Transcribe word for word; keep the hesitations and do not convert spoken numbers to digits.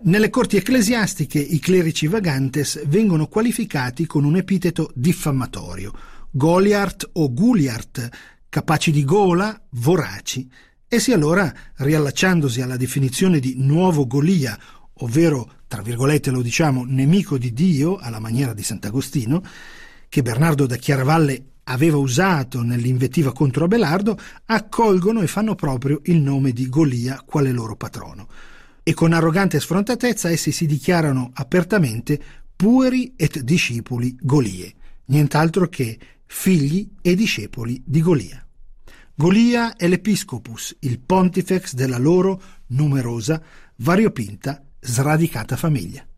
Nelle corti ecclesiastiche i clerici vagantes vengono qualificati con un epiteto diffamatorio, Goliart o Guliart, capaci di gola, voraci. Essi allora, riallacciandosi alla definizione di nuovo Golia, ovvero, tra virgolette lo diciamo, nemico di Dio, alla maniera di Sant'Agostino, che Bernardo da Chiaravalle aveva usato nell'invettiva contro Abelardo, accolgono e fanno proprio il nome di Golia quale loro patrono. E con arrogante sfrontatezza essi si dichiarano apertamente pueri et discipuli Golie, nient'altro che figli e discepoli di Golia. Golia è l'episcopus, il pontifex della loro numerosa, variopinta, sradicata famiglia.